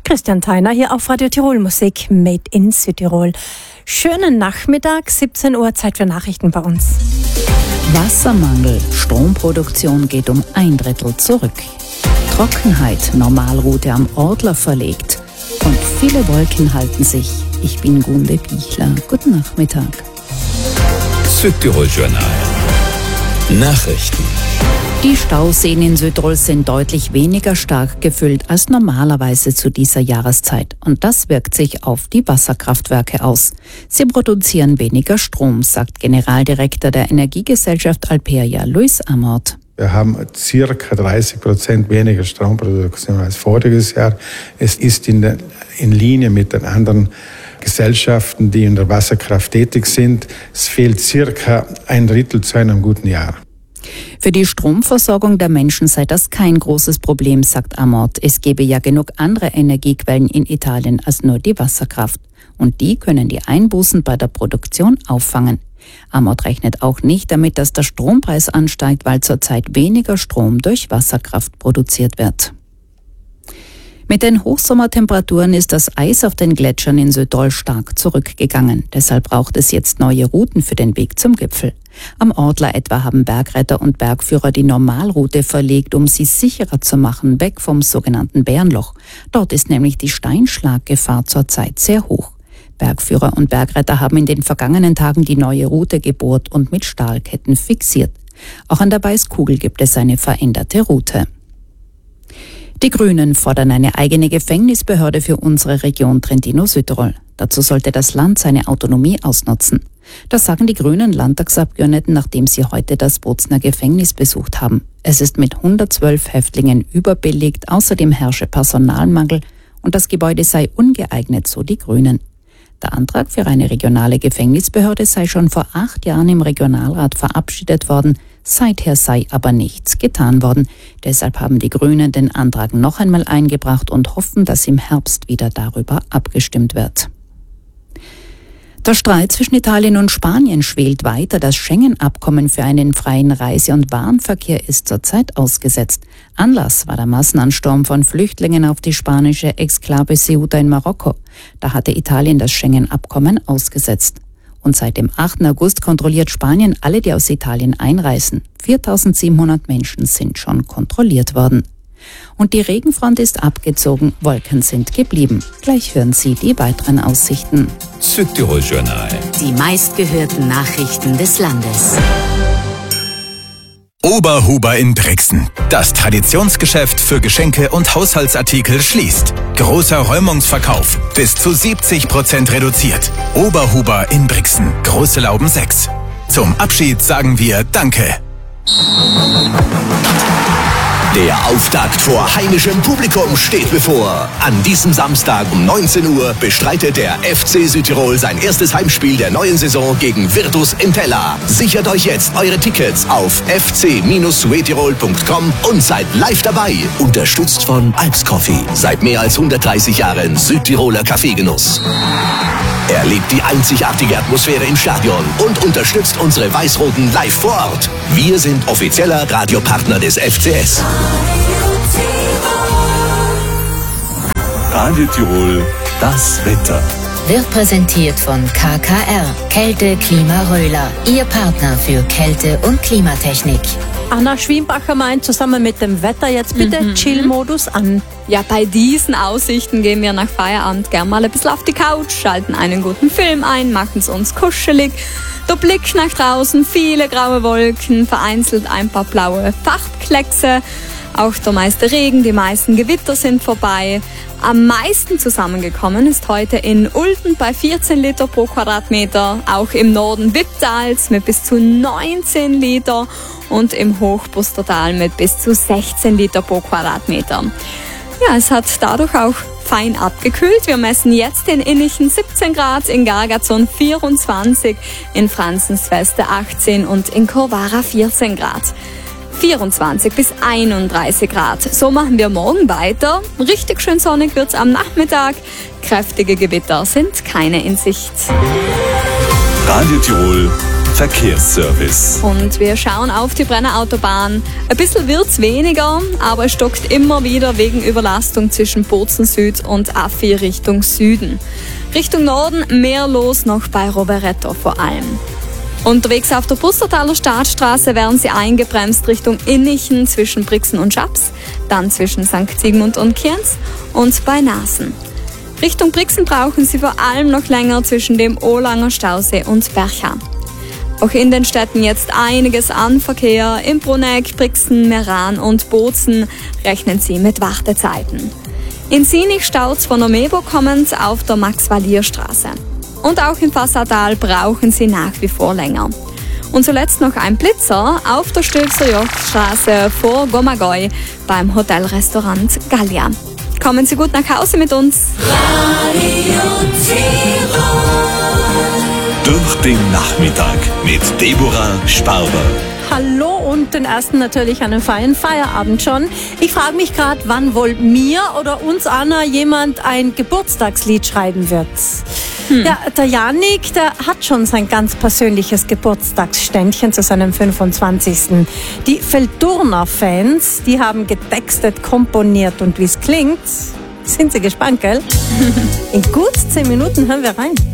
Christian Theiner hier auf Radio Tirol Musik Made in Südtirol. Schönen Nachmittag, 17 Uhr, Zeit für Nachrichten bei uns. Wassermangel, Stromproduktion geht um 1/3 zurück. Trockenheit, Normalroute am Ortler verlegt. Und viele Wolken halten sich. Ich bin Gunde Pichler. Guten Nachmittag. Südtirol Journal. Nachrichten. Die Stauseen in Südtirol sind deutlich weniger stark gefüllt als normalerweise zu dieser Jahreszeit. Und das wirkt sich auf die Wasserkraftwerke aus. Sie produzieren weniger Strom, sagt Generaldirektor der Energiegesellschaft Alperia, Luis Amort. Wir haben circa 30% weniger Stromproduktion als voriges Jahr. Es ist in Linie mit den anderen Gesellschaften, die in der Wasserkraft tätig sind. Es fehlt circa 1/3 zu einem guten Jahr. Für die Stromversorgung der Menschen sei das kein großes Problem, sagt Amort. Es gebe ja genug andere Energiequellen in Italien als nur die Wasserkraft. Und die können die Einbußen bei der Produktion auffangen. Amort rechnet auch nicht damit, dass der Strompreis ansteigt, weil zurzeit weniger Strom durch Wasserkraft produziert wird. Mit den Hochsommertemperaturen ist das Eis auf den Gletschern in Südtirol stark zurückgegangen. Deshalb braucht es jetzt neue Routen für den Weg zum Gipfel. Am Ortler etwa haben Bergretter und Bergführer die Normalroute verlegt, um sie sicherer zu machen, weg vom sogenannten Bärenloch. Dort ist nämlich die Steinschlaggefahr zurzeit sehr hoch. Bergführer und Bergretter haben in den vergangenen Tagen die neue Route gebohrt und mit Stahlketten fixiert. Auch an der Weißkugel gibt es eine veränderte Route. Die Grünen fordern eine eigene Gefängnisbehörde für unsere Region Trentino-Südtirol. Dazu sollte das Land seine Autonomie ausnutzen. Das sagen die grünen Landtagsabgeordneten, nachdem sie heute das Bozner Gefängnis besucht haben. Es ist mit 112 Häftlingen überbelegt, außerdem herrsche Personalmangel und das Gebäude sei ungeeignet, so die Grünen. Der Antrag für eine regionale Gefängnisbehörde sei schon vor 8 Jahren im Regionalrat verabschiedet worden. Seither sei aber nichts getan worden. Deshalb haben die Grünen den Antrag noch einmal eingebracht und hoffen, dass im Herbst wieder darüber abgestimmt wird. Der Streit zwischen Italien und Spanien schwelt weiter. Das Schengen-Abkommen für einen freien Reise- und Warenverkehr ist zurzeit ausgesetzt. Anlass war der Massenansturm von Flüchtlingen auf die spanische Exklave Ceuta in Marokko. Da hatte Italien das Schengen-Abkommen ausgesetzt. Und seit dem 8. August kontrolliert Spanien alle, die aus Italien einreisen. 4.700 Menschen sind schon kontrolliert worden. Und die Regenfront ist abgezogen, Wolken sind geblieben. Gleich hören Sie die weiteren Aussichten. Südtirol Journal. Die meistgehörten Nachrichten des Landes. Oberhuber in Brixen. Das Traditionsgeschäft für Geschenke und Haushaltsartikel schließt. Großer Räumungsverkauf. Bis zu 70% reduziert. Oberhuber in Brixen. Große Lauben 6. Zum Abschied sagen wir Danke. Der Auftakt vor heimischem Publikum steht bevor. An diesem Samstag um 19 Uhr bestreitet der FC Südtirol sein erstes Heimspiel der neuen Saison gegen Virtus Entella. Sichert euch jetzt eure Tickets auf fc-suetirol.com und seid live dabei. Unterstützt von Alps Coffee. Seit mehr als 130 Jahren Südtiroler Kaffeegenuss. Erlebt die einzigartige Atmosphäre im Stadion und unterstützt unsere Weiß-Roten live vor Ort. Wir sind offizieller Radiopartner des FCS. Radio Tirol, das Wetter. Wird präsentiert von KKR, Kälte Klima Röhler, Ihr Partner für Kälte- und Klimatechnik. Anna Schwiembacher meint zusammen mit dem Wetter jetzt bitte Chill-Modus an. Ja, bei diesen Aussichten gehen wir nach Feierabend gern mal ein bisschen auf die Couch, schalten einen guten Film ein, machen es uns kuschelig. Der Blick nach draußen, viele graue Wolken, vereinzelt ein paar blaue Farbkleckse. Auch der meiste Regen, die meisten Gewitter sind vorbei. Am meisten zusammengekommen ist heute in Ulten bei 14 Liter pro Quadratmeter, auch im Norden Wipptals mit bis zu 19 Liter und im Hochbustertal mit bis zu 16 Liter pro Quadratmeter. Ja, es hat dadurch auch fein abgekühlt. Wir messen jetzt in Innichen 17 Grad, in Gargazon 24, in Franzensfeste 18 und in Corvara 14 Grad. 24 bis 31 Grad. So machen wir morgen weiter. Richtig schön sonnig wird's am Nachmittag. Kräftige Gewitter sind keine in Sicht. Radio Tirol, Verkehrsservice. Und wir schauen auf die Brenner Autobahn. Ein bisschen wird's weniger, aber es stockt immer wieder wegen Überlastung zwischen Bozen Süd und A4 Richtung Süden. Richtung Norden mehr los noch bei Rovereto vor allem. Unterwegs auf der Pustertaler Staatsstraße werden sie eingebremst Richtung Innichen zwischen Brixen und Schaps, dann zwischen St. Sigmund und Kienz und bei Nasen. Richtung Brixen brauchen sie vor allem noch länger zwischen dem Olanger Stausee und Bercha. Auch in den Städten jetzt einiges an Verkehr. In Bruneck, Brixen, Meran und Bozen rechnen sie mit Wartezeiten. In Sinich staut's von Omebo kommend auf der Max-Valier-Straße. Und auch im Fassatal brauchen sie nach wie vor länger. Und zuletzt noch ein Blitzer auf der Stöpser-Joch-Straße vor Gomagoi beim Hotelrestaurant Gallia. Kommen Sie gut nach Hause mit uns. Radio Tirol. Durch den Nachmittag mit Deborah Sparber. Hallo und den ersten natürlich einen feinen Feierabend schon. Ich frage mich gerade, wann wohl mir oder uns Anna jemand ein Geburtstagslied schreiben wird. Ja, der Janik, der hat schon sein ganz persönliches Geburtstagsständchen zu seinem 25. Die Feldurner-Fans, die haben getextet, komponiert und wie es klingt, sind sie gespannt, gell? In gut 10 Minuten hören wir rein.